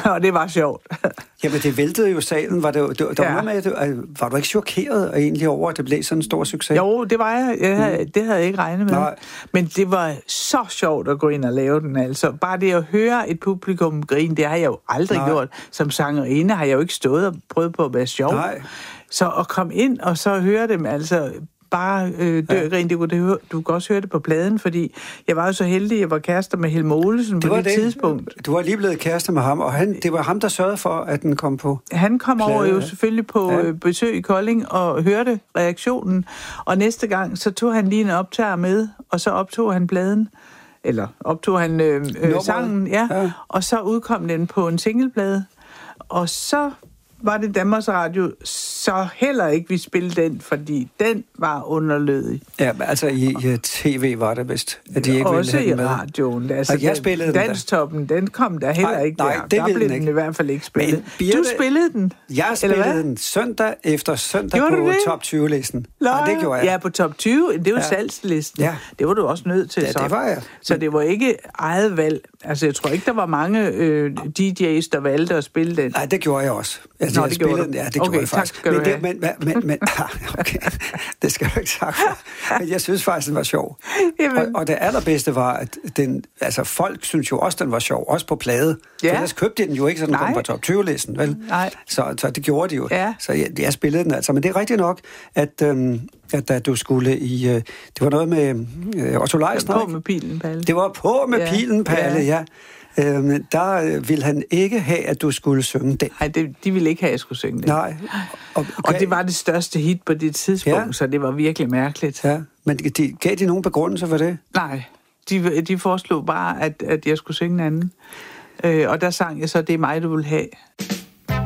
og det var sjovt. Jamen, det væltede jo salen. Var du ikke chokeret egentlig over, at det blev sådan en stor succes? Jo, det var jeg. Det havde jeg ikke regnet med. Nej. Men det var så sjovt at gå ind og lave den, altså. Bare det at høre et publikum grine, det har jeg jo aldrig gjort. Som sangerinde har jeg jo ikke stået og prøvet på at være sjov. Nej. Så at komme ind og så høre dem, altså bare dørgrin, du kan også høre det på pladen, fordi jeg var jo så heldig, jeg var kærester med Helmer Olesen på det tidspunkt. Du var lige blevet kærester med ham, og det var ham, der sørgede for, at den kom på Han kom plade, over jo selvfølgelig på besøg i Kolding og hørte reaktionen, og næste gang, så tog han lige en optager med, og så optog han pladen, eller optog han sangen, og så udkom den på en singleplade, og så var det Danmarks Radio, så heller ikke vi spille den, fordi den var underlødig. Ja, altså i tv var det vist, at de ikke også ville have i radioen. Altså, jeg spillede den Danstoppen, den kom der heller ikke nej, der. Der blev den i hvert fald ikke spillet. Men, Birte, du spillede den? Jeg spillede den søndag efter søndag på top 20-listen. Ja, det gjorde jeg. Ja, på top 20, det var salgslisten. Ja. Det var du også nødt til. Ja, det var jeg. Så det var ikke eget valg. Altså, jeg tror ikke, der var mange DJ's, der valgte at spille den. Nej, det gjorde jeg også. Altså, det gjorde du. Ja, det gjorde jeg faktisk. Men okay, det skal du ikke sagt. Men jeg synes faktisk, den var sjov. Og det allerbedste var, at folk synes jo også, den var sjov. Også på plade. Ja. For ellers købte den jo ikke, så den kom på top 20-listen, vel? Nej. Så det gjorde de jo. Ja. Så jeg spillede den altså. Men det er rigtigt nok, at da du skulle i... det var noget med Otto Leisner. På med pilen, Palle. Det var på med pilen, Palle, ja. Der ville han ikke have, at du skulle synge den. Nej, de ville ikke have, at jeg skulle synge den. Nej. Og det var det største hit på det tidspunkt, så det var virkelig mærkeligt. Ja, men gav de nogen begrundelse for det? Nej, de foreslog bare, at jeg skulle synge en anden. Og der sang jeg så, det er mig, du vil have.